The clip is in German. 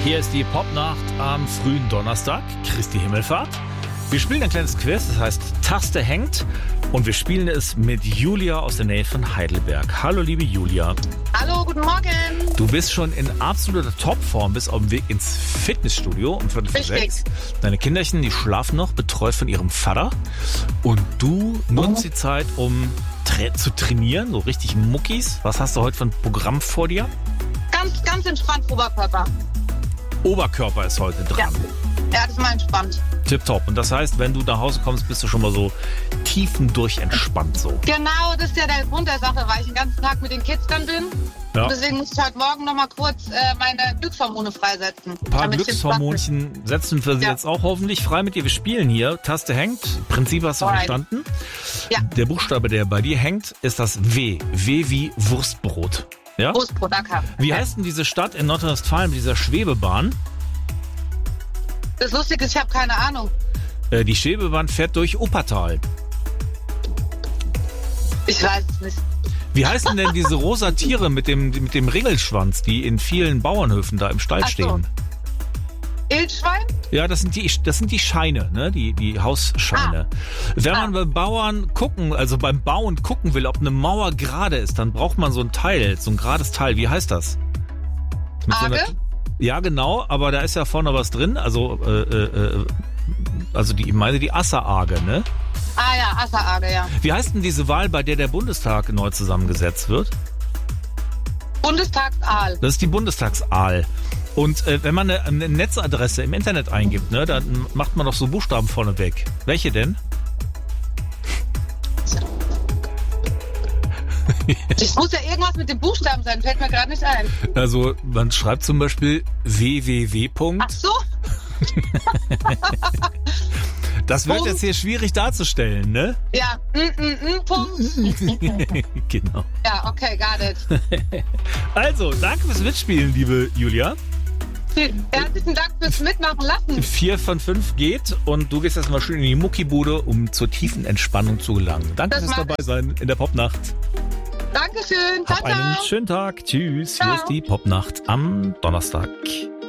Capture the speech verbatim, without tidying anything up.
Hier ist die Popnacht am frühen Donnerstag, Christi Himmelfahrt. Wir spielen ein kleines Quiz, das heißt Taste hängt. Und wir spielen es mit Julia aus der Nähe von Heidelberg. Hallo, liebe Julia. Hallo, guten Morgen. Du bist schon in absoluter Topform, bist auf dem Weg ins Fitnessstudio um Viertel vor sechs. Deine Kinderchen, die schlafen noch, betreut von ihrem Vater. Und du nutzt die Zeit, um tra- zu trainieren, so richtig Muckis. Was hast du heute für ein Programm vor dir? Ganz, ganz entspannt Oberkörper. Oberkörper ist heute dran. Ja, ja, das ist mal entspannt. Tipptopp. Und das heißt, wenn du nach Hause kommst, bist du schon mal so tiefendurch entspannt so. Genau, das ist ja der Grund der Sache, weil ich den ganzen Tag mit den Kids dann bin. Ja. Und deswegen muss ich heute Morgen noch mal kurz äh, meine Glückshormone freisetzen. Ein paar damit ich Glückshormonchen setzen wir sie Ja. jetzt auch hoffentlich frei mit dir. Wir spielen hier. Taste hängt. Prinzip hast du Alright. verstanden. Ja. Der Buchstabe, der bei dir hängt, ist das W. W wie Wurstbrot. Ja? Brustbrot, danke. Wie heißt denn diese Stadt in Nordrhein-Westfalen mit dieser Schwebebahn? Das Lustige ist, ich habe keine Ahnung. Äh, die Schwebebahn fährt durch Wuppertal. Ich weiß es nicht. Wie heißen denn diese rosa Tiere mit dem, mit dem Ringelschwanz, die in vielen Bauernhöfen da im Stall Ach so. stehen? Wildschwein? Ja, das sind die, das sind die Scheine, ne? Die, die Hausscheine. Wenn man beim Bauern gucken, also beim Bauen gucken will, ob eine Mauer gerade ist, dann braucht man so ein Teil, so ein gerades Teil. Wie heißt das? Mit so einer- Arge? ja, genau, aber da ist ja vorne was drin. Also, äh, äh, also die, ich meine die Asserarge, ne? Ah ja, Asserarge, ja. Wie heißt denn diese Wahl, bei der der Bundestag neu zusammengesetzt wird? Bundestagsaal. Das ist die Bundestagsaal. Und äh, wenn man eine, eine Netzadresse im Internet eingibt, ne, dann macht man doch so Buchstaben vorne weg. Welche denn? Es muss ja irgendwas mit dem Buchstaben sein, fällt mir gerade nicht ein. Also man schreibt zum Beispiel w w w. Ach so? Das wird Punkt. jetzt hier schwierig darzustellen, ne? Ja, mm, mm, mm, Punkt. Genau. Ja, okay, got it. Also, danke fürs Mitspielen, liebe Julia. Vielen herzlichen Dank fürs Mitmachen lassen. Vier von fünf geht und du gehst jetzt mal schön in die Muckibude, um zur tiefen Entspannung zu gelangen. Danke Das fürs mach dabei sein in der Popnacht. Dankeschön. Ciao, Hab einen ciao. schönen Tag. Tschüss. Hier Ciao. ist die Popnacht am Donnerstag.